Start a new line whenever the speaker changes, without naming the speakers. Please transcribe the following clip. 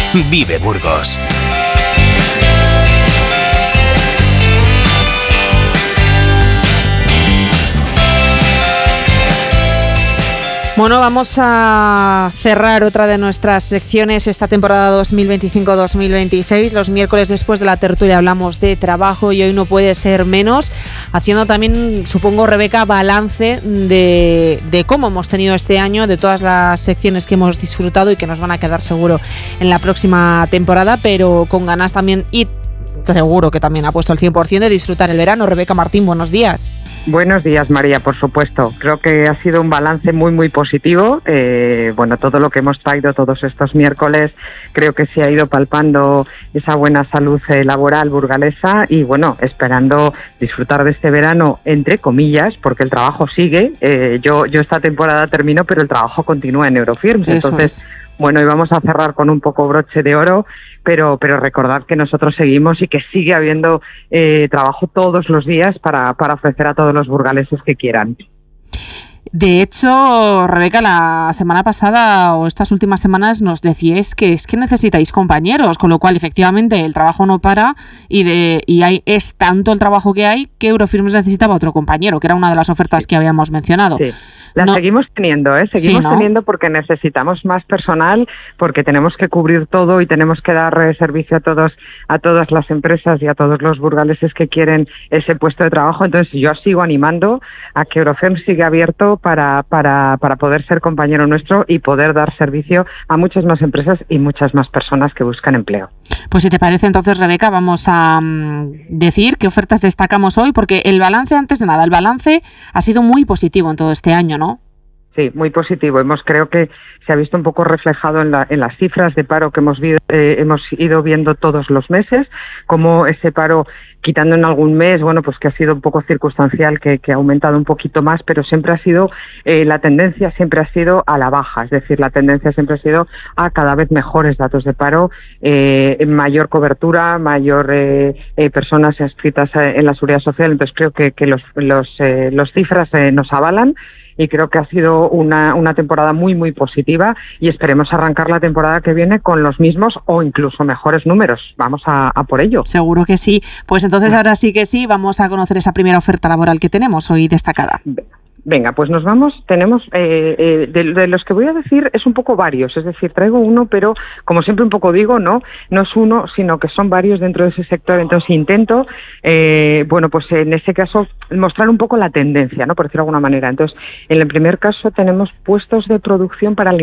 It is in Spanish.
Vive Burgos.
Bueno, vamos a cerrar otra de nuestras secciones esta temporada 2025-2026. Los miércoles después de la tertulia hablamos de trabajo y hoy no puede ser menos, haciendo también, supongo, Rebeca, balance de cómo hemos tenido este año, de todas las secciones que hemos disfrutado y que nos van a quedar seguro en la próxima temporada, pero con ganas también y seguro que también ha puesto el 100% de disfrutar el verano. Rebeca Martín, buenos días.
Buenos días, María, por supuesto. Creo que ha sido un balance muy, muy positivo. Todo lo que hemos traído todos estos miércoles, creo que se ha ido palpando esa buena salud laboral burgalesa y, esperando disfrutar de este verano, entre comillas, porque el trabajo sigue. Yo esta temporada termino, pero el trabajo continúa en Eurofirms. Entonces, hoy vamos a cerrar con un poco broche de oro, pero recordad que nosotros seguimos y que sigue habiendo trabajo todos los días para ofrecer a todos los burgaleses que quieran.
De hecho, Rebeca, la semana pasada o estas últimas semanas nos decíais que es que necesitáis compañeros, con lo cual efectivamente el trabajo no para es tanto el trabajo que hay que Eurofirms necesitaba otro compañero, que era una de las ofertas que habíamos mencionado.
Sí. Seguimos teniendo, teniendo porque necesitamos más personal, porque tenemos que cubrir todo y tenemos que dar servicio a todas las empresas y a todos los burgaleses que quieren ese puesto de trabajo. Entonces yo sigo animando a que Eurofirms siga abierto para poder ser compañero nuestro y poder dar servicio a muchas más empresas y muchas más personas que buscan empleo.
Pues si te parece, entonces, Rebeca, vamos a decir qué ofertas destacamos hoy, porque el balance ha sido muy positivo en todo este año, ¿no?
Sí, muy positivo. Creo que se ha visto un poco reflejado en las cifras de paro que hemos ido viendo todos los meses, como ese paro, quitando en algún mes, que ha sido un poco circunstancial, que ha aumentado un poquito más, pero siempre ha sido, la tendencia siempre ha sido a la baja, es decir, la tendencia siempre ha sido a cada vez mejores datos de paro, mayor cobertura, mayor personas inscritas en la Seguridad Social. Entonces creo que los cifras nos avalan. Y creo que ha sido una temporada muy, muy positiva y esperemos arrancar la temporada que viene con los mismos o incluso mejores números. Vamos a por ello.
Seguro que sí. Pues entonces ahora sí que sí, vamos a conocer esa primera oferta laboral que tenemos hoy destacada.
Venga, pues nos vamos. Tenemos, de los que voy a decir, es un poco varios, es decir, traigo uno, pero como siempre un poco digo, no es uno, sino que son varios dentro de ese sector. Entonces intento, en ese caso, mostrar un poco la tendencia, ¿no? Por decirlo de alguna manera. Entonces, en el primer caso tenemos puestos de producción para